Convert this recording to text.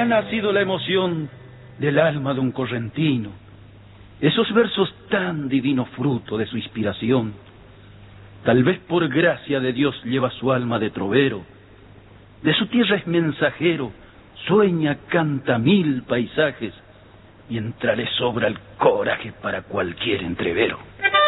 ha nacido la emoción del alma de un correntino. Esos versos tan divino fruto de su inspiración, tal vez por gracia de Dios lleva su alma de trovero, de su tierra es mensajero, sueña, canta mil paisajes, mientras le sobra el coraje para cualquier entrevero.